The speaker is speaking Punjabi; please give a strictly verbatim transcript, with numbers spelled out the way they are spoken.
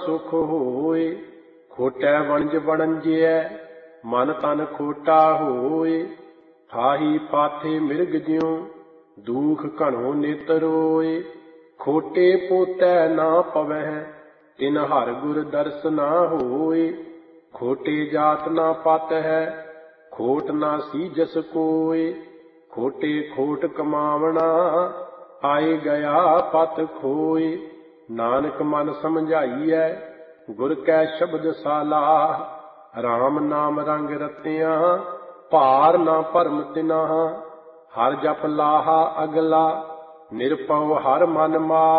ਸੁਖ ਹੋਏ। ਖੋਟੈ ਵਣਜ ਵਣੰਜਿਐ ਮਨ ਤਨ ਖੋਟਾ ਹੋਏ। ਠਾਹੀ ਪਾਥੇ ਮਿਰਗ ਜਿਉ ਦੂਖ ਘਣੋ ਨਿਤ ਰੋਏ। ਖੋਟੇ ਪੋਤੈ ਨਾ ਪਵਹਿ ਤਿਨ ਹਰਿ ਗੁਰ ਦਰਸ ਨਾ ਹੋਏ। ਖੋਟੇ ਜਾਤ ਨਾ ਪਤ ਹੈ ਖੋਟ ਨਾ ਸੀਜਸ ਕੋਇ। ਖੋਟੇ ਖੋਟ ਕਮਾਵਣਾ ਆਏ ਗਿਆ ਪਤ ਖੋਏ। ਨਾਨਕ ਮਨ ਸਮਝਾਈਐ ਗੁਰ ਕੈ ਸ਼ਬਦ ਸਾਲਾਹ। ਰਾਮ ਨਾਮ ਰੰਗ ਰਤਿਆ ਭਾਰ ਨਾ ਭਰਮ ਤਿਨਾ। ਹਰਿ ਜਪ ਲਾਹਾ ਅਗਲਾ ਨਿਰਭਉ ਹਰਿ ਮਨ ਮਾਹ।